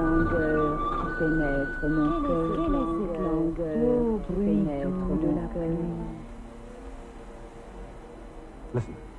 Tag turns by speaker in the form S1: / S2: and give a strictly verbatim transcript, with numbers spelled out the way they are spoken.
S1: langueur qui pénètre mon cœur, cette langueur qui pénètre mon cœur.
S2: Listen.